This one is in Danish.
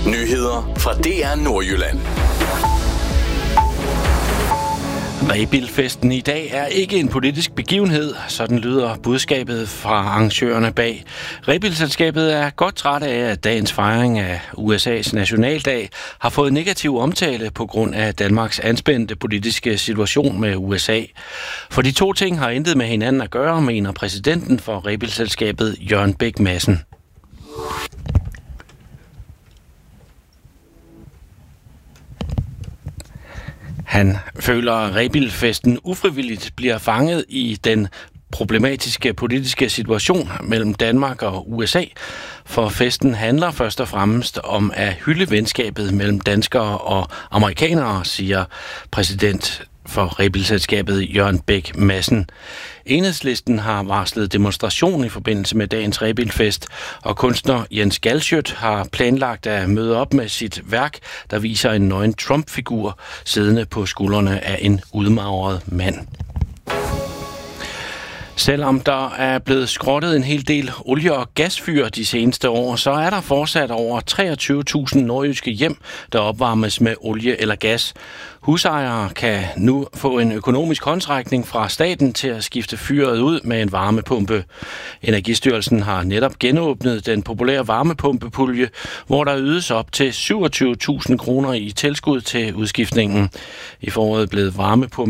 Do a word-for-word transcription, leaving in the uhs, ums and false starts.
Nyheder fra D R Nordjylland. Rebild-festen i dag er ikke en politisk begivenhed, sådan lyder budskabet fra arrangørerne bag. Rebild-selskabet er godt træt af, at dagens fejring af U S A's nationaldag har fået negativ omtale på grund af Danmarks anspændte politiske situation med U S A. For de to ting har intet med hinanden at gøre, mener præsidenten for Rebild-selskabet Jørgen Bæk Madsen. Han føler, at Rebild-festen ufrivilligt bliver fanget i den problematiske politiske situation mellem Danmark og U S A, for festen handler først og fremmest om at hylde venskabet mellem danskere og amerikanere, siger præsident for Rebild-selskabet Jørgen Bæk Madsen. Enhedslisten har varslet demonstration i forbindelse med dagens Rebild-fest, og kunstner Jens Galschiøt har planlagt at møde op med sit værk, der viser en nøgen Trump-figur siddende på skuldrene af en udmagret mand. Selvom der er blevet skrottet en hel del olie- og gasfyr de seneste år, så er der fortsat over treogtyve tusind nordjyske hjem, der opvarmes med olie eller gas. Husejere kan nu få en økonomisk håndsrækning fra staten til at skifte fyret ud med en varmepumpe. Energistyrelsen har netop genåbnet den populære varmepumpepulje, hvor der ydes op til syvogtyve tusind kroner i tilskud til udskiftningen. I foråret blev varmepumpe